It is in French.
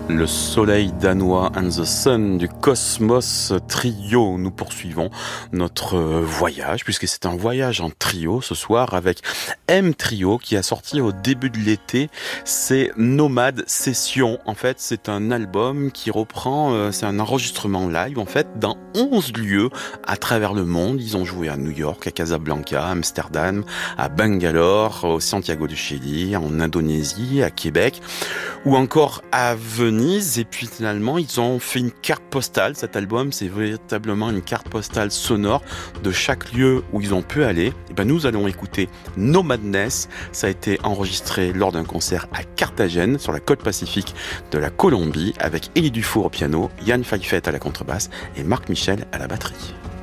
Le soleil danois and the sun du Cosmos Trio. Nous poursuivons notre voyage, puisque c'est un voyage en trio ce soir avec M Trio qui a sorti au début de l'été. C'est Nomade Session. En fait, c'est un album qui reprend, c'est un enregistrement live en fait dans 11 lieux à travers le monde. Ils ont joué à New York, à Casablanca, à Amsterdam, à Bangalore, au Santiago du Chili, en Indonésie, à Québec ou encore à Venise. Et puis finalement, ils ont fait une carte postale. Cet album, c'est véritablement une carte postale sonore de chaque lieu où ils ont pu aller. Et ben, nous allons écouter Nomadness. Ça a été enregistré lors d'un concert à Carthagène, sur la côte pacifique de la Colombie, avec Élie Dufour au piano, Yann Faifet à la contrebasse et Marc Michel à la batterie.